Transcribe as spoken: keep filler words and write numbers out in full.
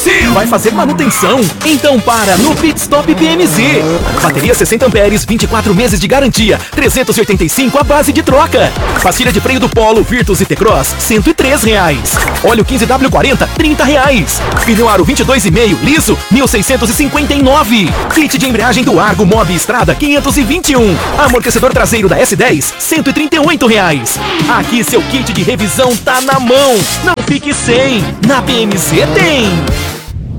macio. Vai fazer manutenção? Então para no Pit Stop P M Z. Bateria sessenta amperes, vinte e quatro meses de garantia, trezentos e oitenta e cinco a base de troca. Pastilha de freio do Polo, Virtus e T-Cross, cento e três reais. Óleo quinze W quarenta, trinta reais. Pneu aro vinte e dois e meio, liso, mil seiscentos e cinquenta e nove. Kit de embreagem do Argo Mob Estrada, quinhentos e vinte e um. Amortecedor traseiro da S dez, cento e trinta e oito reais. Aqui seu kit de revisão tá na mão. Não fique sem. Na P M Z tem.